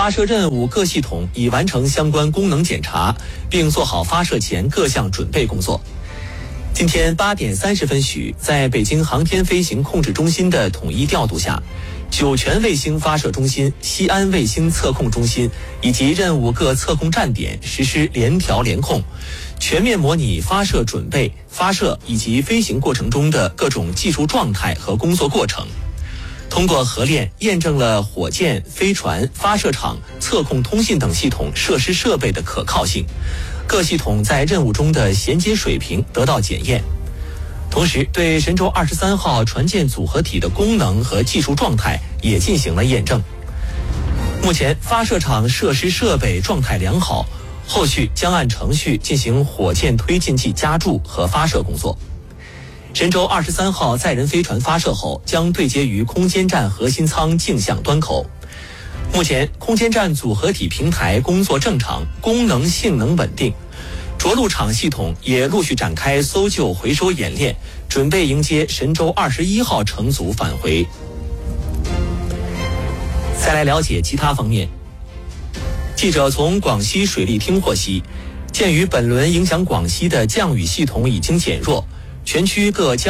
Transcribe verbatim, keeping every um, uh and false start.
发射任务各系统已完成相关功能检查，并做好发射前各项准备工作。今天八点三十分许，在北京航天飞行控制中心的统一调度下，酒泉卫星发射中心、西安卫星测控中心以及任务各测控站点实施联调联控，全面模拟发射准备、发射以及飞行过程中的各种技术状态和工作过程。通过合练，验证了火箭、飞船、发射场、测控通信等系统设施设备的可靠性，各系统在任务中的衔接水平得到检验。同时，对神舟二十三号船舰组合体的功能和技术状态也进行了验证。目前，发射场设施设备状态良好，后续将按程序进行火箭推进剂加注和发射工作。神舟二十三号载人飞船发射后，将对接于空间站核心舱径向端口。目前，空间站组合体平台工作正常，功能性能稳定。着陆场系统也陆续展开搜救回收演练，准备迎接神舟二十一号乘组返回。再来了解其他方面。记者从广西水利厅获悉，鉴于本轮影响广西的降雨系统已经减弱，全区各江